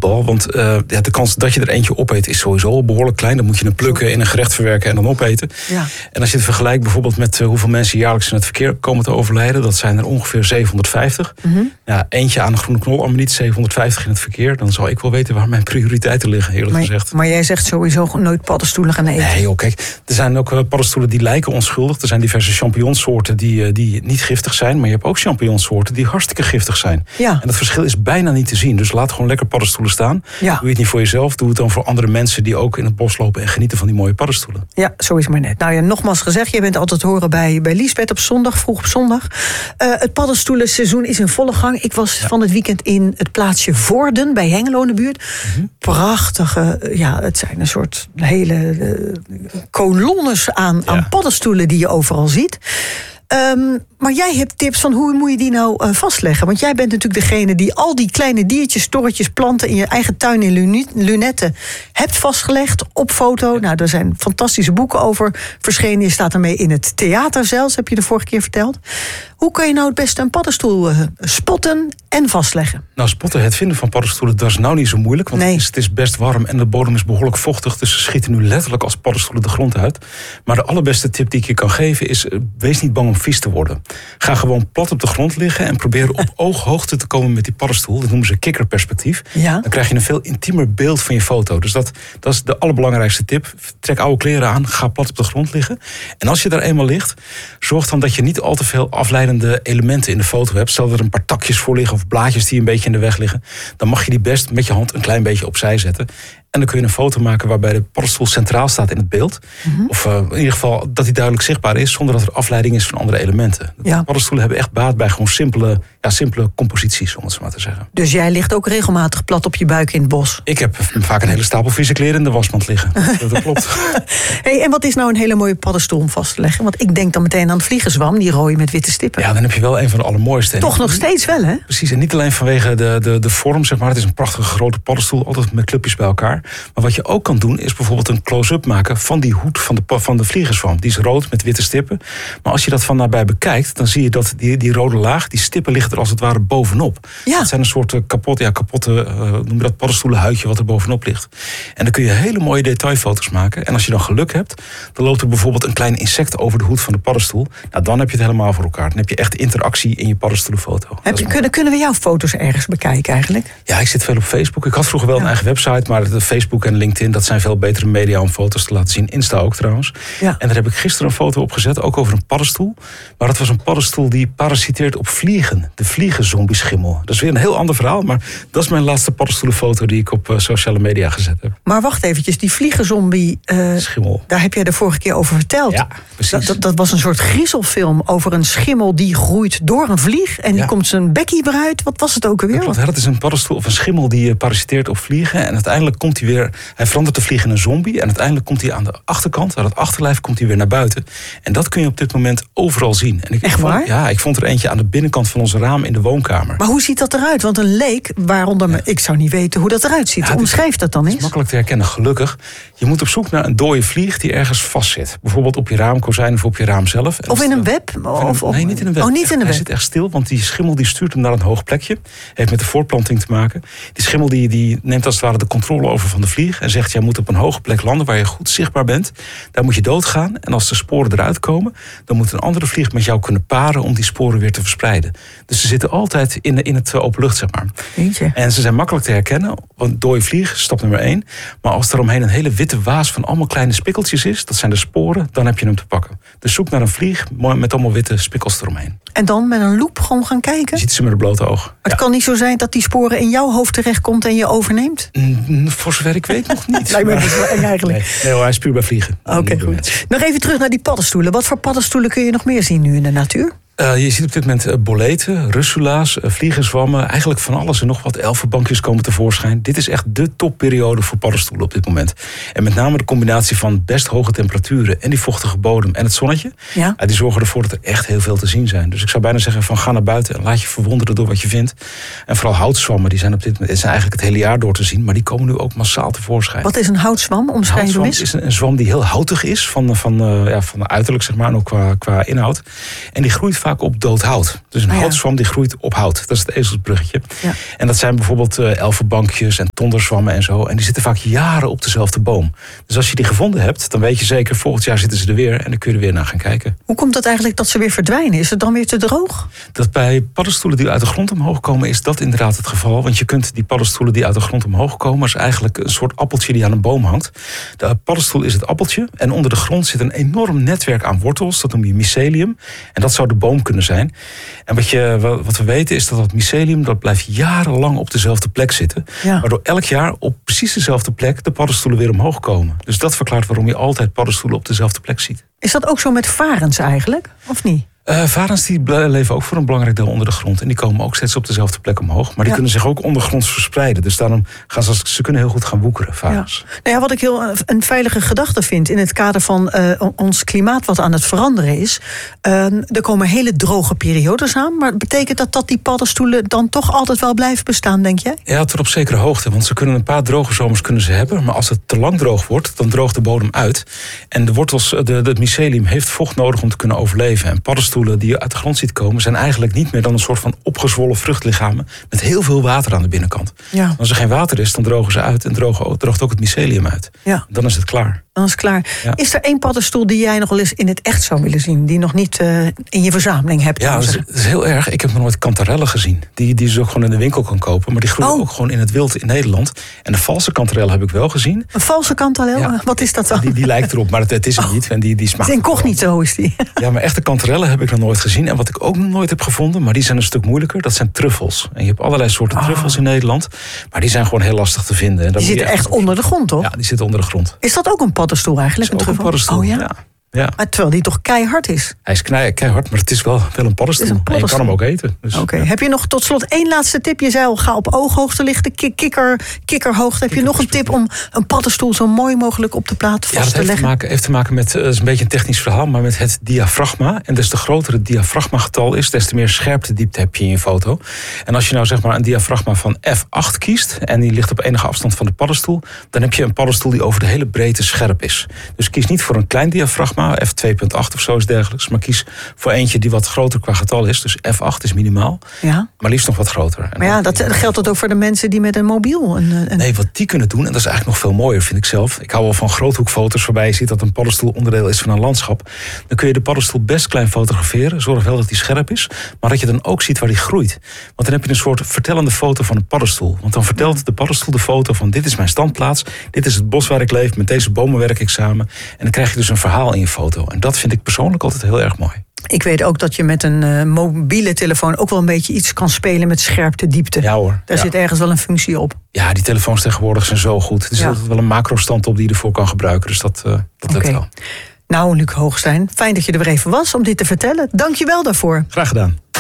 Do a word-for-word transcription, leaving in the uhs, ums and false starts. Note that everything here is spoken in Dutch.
voetbal. Want uh, ja, de kans dat je er eentje opeet is sowieso behoorlijk klein. Dan moet je hem plukken, in een gerecht verwerken en dan opeten. Ja. En als je het vergelijkt bijvoorbeeld met uh, hoeveel mensen jaarlijks in het verkeer komen te overlijden. Dat zijn er ongeveer zevenhonderdvijftig. Mm-hmm. Ja, eentje aan een groene knol, allemaal niet zevenhonderdvijftig in het verkeer. Dan zou ik wel weten waar mijn prioriteiten liggen, eerlijk maar, gezegd. Maar jij zegt sowieso nooit paddenstoelen gaan eten. Nee joh, kijk, er zijn ook uh, paddenstoelen die lijken onschuldig. Er zijn diverse champignonsoorten die, uh, die niet giftig zijn. Maar je hebt ook champignonsoorten die hartstikke giftig zijn. Ja. En dat verschil is bijna niet te zien. Dus laat gewoon lekker paddenstoelen staan. Ja. Doe je het niet voor jezelf, doe het dan voor andere mensen die ook in het bos lopen en genieten van die mooie paddenstoelen. Ja, zo is maar net. Nou ja, nogmaals gezegd, je bent altijd te horen bij, bij Liesbeth op zondag, vroeg op zondag. Uh, het paddenstoelenseizoen is in volle gang. Ik was ja. van het weekend in het plaatsje Voorden bij Hengelo in de buurt. Mm-hmm. Prachtige, ja, het zijn een soort hele uh, kolonnes aan, ja. aan paddenstoelen die je overal ziet. Um, maar jij hebt tips van hoe moet je die nou uh, vastleggen? Want jij bent natuurlijk degene die al die kleine diertjes, torretjes, planten in je eigen tuin in lunetten hebt vastgelegd op foto. Nou, er zijn fantastische boeken over verschenen. Je staat ermee in het theater zelfs, heb je de vorige keer verteld. Hoe kan je nou het beste een paddenstoel uh, spotten en vastleggen? Nou, spotten, het vinden van paddenstoelen, dat is nou niet zo moeilijk. Want nee. het, is, het is best warm en de bodem is behoorlijk vochtig. Dus ze schieten nu letterlijk als paddenstoelen de grond uit. Maar de allerbeste tip die ik je kan geven is, uh, wees niet bang om vies te worden. Ga gewoon plat op de grond liggen en probeer op ooghoogte te komen met die paddenstoel. Dat noemen ze kikkerperspectief. Ja. Dan krijg je een veel intiemer beeld van je foto. Dus dat, dat is de allerbelangrijkste tip. Trek oude kleren aan, ga plat op de grond liggen. En als je daar eenmaal ligt, zorg dan dat je niet al te veel afleidende elementen in de foto hebt. Stel dat er een paar takjes voor liggen of blaadjes die een beetje in de weg liggen. Dan mag je die best met je hand een klein beetje opzij zetten. En dan kun je een foto maken waarbij de paddenstoel centraal staat in het beeld. Mm-hmm. Of uh, in ieder geval dat die duidelijk zichtbaar is, zonder dat er afleiding is van andere elementen. Ja. Paddenstoelen hebben echt baat bij gewoon simpele, ja, simpele composities, om het zo maar te zeggen. Dus jij ligt ook regelmatig plat op je buik in het bos? Ik heb vaak een hele stapel vieze kleren in de wasmand liggen. Dat klopt. Hey, en wat is nou een hele mooie paddenstoel om vast te leggen? Want ik denk dan meteen aan het vliegenzwam, die rooie met witte stippen. Ja, dan heb je wel een van de allermooiste. Toch nog steeds wel, hè? Precies, en niet alleen vanwege de, de, de vorm, zeg maar. Het is een prachtige grote paddenstoel, altijd met clubjes bij elkaar. Maar wat je ook kan doen, is bijvoorbeeld een close-up maken van die hoed van de, van de vliegerzwam. Die is rood met witte stippen. Maar als je dat van nabij bekijkt, dan zie je dat die, die rode laag, die stippen liggen er als het ware bovenop. Ja. Dat zijn een soort kapot, ja, kapotte, uh, noem je dat, paddenstoelenhuidje wat er bovenop ligt. En dan kun je hele mooie detailfoto's maken. En als je dan geluk hebt, dan loopt er bijvoorbeeld een klein insect over de hoed van de paddenstoel. Nou, dan heb je het helemaal voor elkaar. Dan heb je echt interactie in je paddenstoelenfoto. Heb je, kunnen, kunnen we jouw foto's ergens bekijken eigenlijk? Ja, ik zit veel op Facebook. Ik had vroeger wel ja. een eigen website, maar de Facebook en LinkedIn, dat zijn veel betere media om foto's te laten zien. Insta ook trouwens. Ja. En daar heb ik gisteren een foto op gezet, ook over een paddenstoel. Maar dat was een paddenstoel die parasiteert op vliegen. De vliegenzombieschimmel. Dat is weer een heel ander verhaal, maar dat is mijn laatste paddenstoelenfoto die ik op uh, sociale media gezet heb. Maar wacht eventjes, die vliegenzombie, uh, schimmel. Daar heb jij de vorige keer over verteld. Ja, precies. Dat, dat, dat was een soort griezelfilm over een schimmel die groeit door een vlieg en die ja. komt zijn bekkie eruit. Wat was het ook alweer? Dat, dat is een paddenstoel of een schimmel die uh, parasiteert op vliegen en uiteindelijk komt hij weer, hij verandert de vlieg in een zombie en uiteindelijk komt hij aan de achterkant, aan het achterlijf komt hij weer naar buiten. En dat kun je op dit moment overal zien. En ik, Echt waar? Ja, ik vond er eentje aan de binnenkant van ons raam in de woonkamer. Maar hoe ziet dat eruit? Want een leek, waaronder ja. me, ik zou niet weten hoe dat eruit ziet. Ja, Omschrijf dat dan eens. Het is makkelijk te herkennen, gelukkig. Je moet op zoek naar een dode vlieg die ergens vastzit. Bijvoorbeeld op je raamkozijn of op je raam zelf. En of in een web? Of, of, nee, niet in een web. Oh, niet in een web. Hij zit echt stil, want die schimmel die stuurt hem naar een hoog plekje. Heeft met de voortplanting te maken. Die schimmel die, die neemt als het ware de controle over van de vlieg en zegt, jij moet op een hoge plek landen waar je goed zichtbaar bent. Daar moet je doodgaan. En als de sporen eruit komen, dan moet een andere vlieg met jou kunnen paren om die sporen weer te verspreiden. Dus ze zitten altijd in, in het openlucht, zeg maar. Eentje. En ze zijn makkelijk te herkennen. Want dode vlieg, stap nummer één. Maar als er omheen een hele witte waas van allemaal kleine spikkeltjes is, dat zijn de sporen, dan heb je hem te pakken. Dus zoek naar een vlieg met allemaal witte spikkels eromheen. En dan met een loep gewoon gaan kijken? Je ziet ze met een blote oog. Maar het ja. kan niet zo zijn dat die sporen in jouw hoofd terechtkomt en je overneemt? Mm, voor zover ik weet nog niet. Lijkt me dat wel eng eigenlijk. Nee, nee hoor, hij is puur bij vliegen. Oké, okay, goed. Mensen. Nog even terug naar die paddenstoelen. Wat voor paddenstoelen kun je nog meer zien nu in de natuur? Uh, je ziet op dit moment uh, boleten, russula's, uh, vliegenzwammen. Eigenlijk van alles en nog wat. Elfenbankjes komen tevoorschijn. Dit is echt de topperiode voor paddenstoelen op dit moment. En met name de combinatie van best hoge temperaturen en die vochtige bodem en het zonnetje. Ja. Uh, die zorgen ervoor dat er echt heel veel te zien zijn. Dus ik zou bijna zeggen van ga naar buiten en laat je verwonderen door wat je vindt. En vooral houtzwammen, die zijn op dit moment zijn eigenlijk het hele jaar door te zien. Maar die komen nu ook massaal tevoorschijn. Wat is een houtzwam? Omschrijf je eens. is een, een zwam die heel houtig is. Van, van, uh, ja, van uiterlijk zeg maar en ook qua, qua inhoud. En die groeit vaak vaak op dood hout. Dus een ah, ja. houtzwam die groeit op hout. Dat is het ezelsbruggetje. Ja. En dat zijn bijvoorbeeld uh, elfenbankjes en tonderzwammen en zo. En die zitten vaak jaren op dezelfde boom. Dus als je die gevonden hebt, dan weet je zeker, volgend jaar zitten ze er weer en dan kun je er weer naar gaan kijken. Hoe komt het eigenlijk dat ze weer verdwijnen? Is het dan weer te droog? Dat bij paddenstoelen die uit de grond omhoog komen, is dat inderdaad het geval. Want je kunt die paddenstoelen die uit de grond omhoog komen, is eigenlijk een soort appeltje die aan een boom hangt. De paddenstoel is het appeltje en onder de grond zit een enorm netwerk aan wortels. Dat noem je mycelium. En dat zou de boom kunnen zijn. En wat, je, wat we weten is dat dat mycelium, dat blijft jarenlang op dezelfde plek zitten. Ja. Waardoor elk jaar op precies dezelfde plek de paddenstoelen weer omhoog komen. Dus dat verklaart waarom je altijd paddenstoelen op dezelfde plek ziet. Is dat ook zo met varens eigenlijk, of niet? Uh, varens die leven ook voor een belangrijk deel onder de grond. En die komen ook steeds op dezelfde plek omhoog. Maar die ja. kunnen zich ook ondergronds verspreiden. Dus daarom gaan ze, ze kunnen heel goed gaan woekeren, varens. Ja. Nou ja, wat ik heel een veilige gedachte vind in het kader van uh, ons klimaat wat aan het veranderen is. Uh, er komen hele droge periodes aan. Maar betekent dat dat die paddenstoelen dan toch altijd wel blijven bestaan, denk jij? Ja, tot op zekere hoogte. Want ze kunnen een paar droge zomers kunnen ze hebben. Maar als het te lang droog wordt, dan droogt de bodem uit. En de wortels, de, de, het mycelium heeft vocht nodig om te kunnen overleven. En paddenstoelen die je uit de grond ziet komen, zijn eigenlijk niet meer dan een soort van opgezwollen vruchtlichamen met heel veel water aan de binnenkant. Ja. Als er geen water is, dan drogen ze uit en drogen, droogt ook het mycelium uit. Ja. Dan is het klaar. Dan is het klaar. Ja. Is er één paddenstoel die jij nog wel eens in het echt zou willen zien, die nog niet uh, in je verzameling hebt? Ja, dat is, dat is heel erg. Ik heb nog nooit kantarellen gezien. Die, die je ook gewoon in de winkel kan kopen, maar die groeien oh. ook gewoon in het wild in Nederland. En de valse kantarel heb ik wel gezien. Een valse kantarel? Ja. Wat is dat dan? Die, die lijkt erop, maar het, het is hem oh. niet. En die, die smaakt. Het is incognito is die. Ja, maar echte kantarellen heb ik nog nooit gezien. En wat ik ook nog nooit heb gevonden, maar die zijn een stuk moeilijker, dat zijn truffels. En je hebt allerlei soorten oh. truffels in Nederland, maar die zijn gewoon heel lastig te vinden. En die zitten echt, echt onder de grond, toch? Ja, die zitten onder de grond. Is dat ook een paddenstoel eigenlijk? Een, een paddenstoel, oh, ja? ja. Ja. Maar terwijl die toch keihard is? Hij is keihard, maar het is wel, wel een paddenstoel. Een paddenstoel. En je kan hem ook eten. Dus, Oké. Ja. Heb je nog tot slot één laatste tip? Je zei al, ga op ooghoogte liggen, kikker, kikkerhoogte. Heb je nog een tip om een paddenstoel zo mooi mogelijk op de plaat vast ja, te leggen? Ja, dat heeft te maken, heeft te maken met, dat is een beetje een technisch verhaal, maar met het diafragma. En des te groter het diafragmagetal is, des te meer scherptediepte heb je in je foto. En als je nou zeg maar een diafragma van F acht kiest, en die ligt op enige afstand van de paddenstoel, dan heb je een paddenstoel die over de hele breedte scherp is. Dus kies niet voor een klein diafragma, F twee komma acht of zo is dergelijks. Maar kies voor eentje die wat groter qua getal is. Dus F acht is minimaal. Ja. Maar liefst nog wat groter. En maar ja, dat geldt dat ook voor de mensen die met een mobiel... Een, een... Nee, wat die kunnen doen, en dat is eigenlijk nog veel mooier, vind ik zelf. Ik hou wel van groothoekfoto's waarbij je ziet dat een paddenstoel onderdeel is van een landschap. Dan kun je de paddenstoel best klein fotograferen. Zorg wel dat die scherp is. Maar dat je dan ook ziet waar die groeit. Want dan heb je een soort vertellende foto van een paddenstoel. Want dan vertelt de paddenstoel de foto van dit is mijn standplaats. Dit is het bos waar ik leef. Met deze bomen werk ik samen. En dan krijg je dus een verhaal in je foto. En dat vind ik persoonlijk altijd heel erg mooi. Ik weet ook dat je met een uh, mobiele telefoon ook wel een beetje iets kan spelen met scherpte, diepte. Ja hoor. Daar ja. zit ergens wel een functie op. Ja, die telefoons tegenwoordig zijn zo goed. Er zit ja. altijd wel een macro-stand op die je ervoor kan gebruiken. Dus dat, uh, dat lukt okay. wel. Nou, Luc Hoogstein, fijn dat je er weer even was om dit te vertellen. Dank je wel daarvoor. Graag gedaan.